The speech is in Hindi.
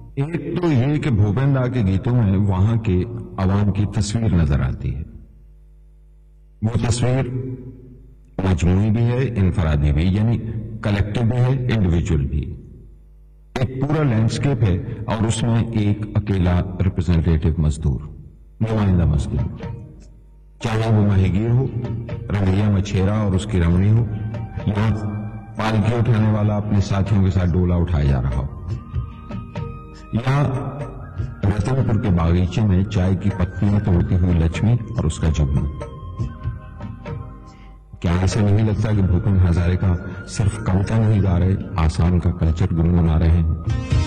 एक तो ये कि भूपेन दा के गीतों में वहां के अवाम की तस्वीर नजर आती है। वो तस्वीर मजमूई भी है, इनफरादी भी, यानी कलेक्टिव भी है, इंडिविजुअल भी। एक पूरा लैंडस्केप है और उसमें एक अकेला रिप्रेजेंटेटिव मजदूर, नुमाइंदा मजदूर, चाहे वो माहीगीर हो, रंगैया मछेरा और उसकी रमणी हो, या पालकी उठाने वाला अपने साथियों के साथ डोला उठाया जा रहा हो, या रतनपुर के बागीचे में चाय की पत्तियां तोड़ती हुई लक्ष्मी और उसका जुगनू। क्या ऐसा नहीं लगता कि भूपेन हजारिका सिर्फ कविता नहीं गा रहे, आसाम का कल्चर गुनगुना रहे हैं?